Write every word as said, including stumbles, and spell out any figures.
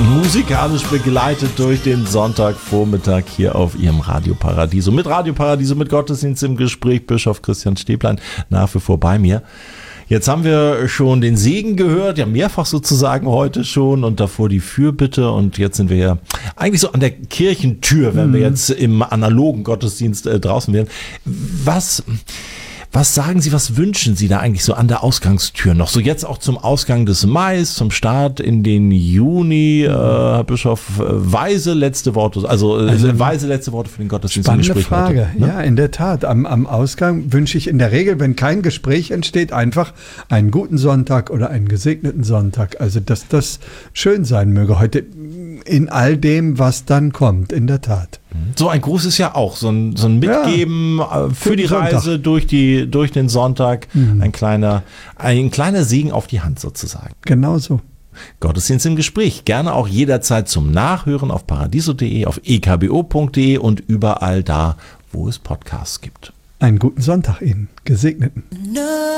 Musikalisch begleitet durch den Sonntagvormittag hier auf Ihrem Radio Paradiso. Mit Radio Paradiso, mit Gottesdienst im Gespräch, Bischof Christian Stäblein nach wie vor bei mir. Jetzt haben wir schon den Segen gehört, ja mehrfach sozusagen heute schon und davor die Fürbitte und jetzt sind wir ja eigentlich so an der Kirchentür, wenn mhm. wir jetzt im analogen Gottesdienst äh, draußen wären. Was... Was sagen Sie, was wünschen Sie da eigentlich so an der Ausgangstür noch? So jetzt auch zum Ausgang des Mai, zum Start in den Juni, äh, Herr Bischof, weise letzte Worte, also, also weise letzte Worte für den Gottesdienst. Spannende Frage, heute, ne? Ja, in der Tat. Am, am Ausgang wünsche ich in der Regel, wenn kein Gespräch entsteht, einfach einen guten Sonntag oder einen gesegneten Sonntag. Also, dass das schön sein möge heute in all dem, was dann kommt, in der Tat. So ein Gruß ist ja auch so ein, so ein Mitgeben ja, für die Reise Sonntag. durch die durch den Sonntag, mhm. ein kleiner ein kleiner Segen auf die Hand sozusagen. Genau so. Gottesdienst im Gespräch, gerne auch jederzeit zum Nachhören auf paradiso punkt de, auf e k b o punkt de und überall da, wo es Podcasts gibt. Einen guten Sonntag Ihnen, gesegneten.